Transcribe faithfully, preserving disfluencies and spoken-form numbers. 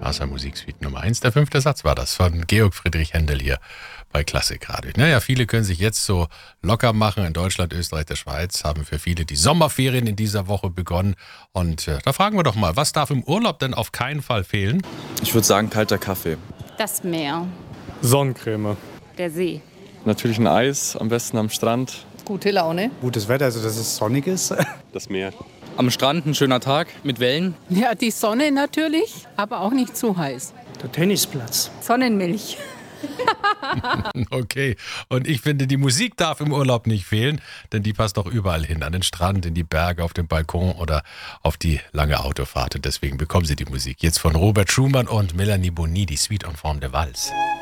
Asa Musiksuite Nummer eins. Der fünfte Satz war das von Georg Friedrich Händel hier bei Klassikradio. Naja, viele können sich jetzt so locker machen. In Deutschland, Österreich, der Schweiz haben für viele die Sommerferien in dieser Woche begonnen. Und äh, da fragen wir doch mal, was darf im Urlaub denn auf keinen Fall fehlen? Ich würde sagen, kalter Kaffee. Das Meer. Sonnencreme. Der See. Natürlich ein Eis, am besten am Strand. Gute Laune. Gutes Wetter, also dass es sonnig ist. Das Meer. Am Strand ein schöner Tag mit Wellen. Ja, die Sonne natürlich, aber auch nicht zu heiß. Der Tennisplatz. Sonnenmilch. Okay, und ich finde, die Musik darf im Urlaub nicht fehlen, denn die passt doch überall hin, an den Strand, in die Berge, auf den Balkon oder auf die lange Autofahrt. Und deswegen bekommen Sie die Musik jetzt von Robert Schumann und Melanie Bonny, die Suite en forme de Valse.